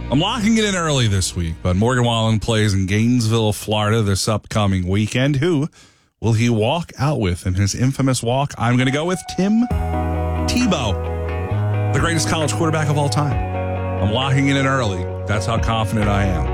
I'm locking it in early this week, but Morgan Wallen plays in Gainesville, Florida this upcoming weekend. Who will he walk out with in his infamous walk? I'm going to go with Tim Tebow, the greatest college quarterback of all time. I'm locking it in early. That's how confident I am.